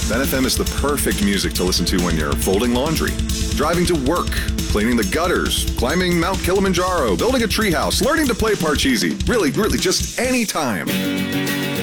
Ben FM is the perfect music to listen to when you're folding laundry, driving to work, cleaning the gutters, climbing Mount Kilimanjaro, building a treehouse, learning to play Parcheesi. Really, just any time.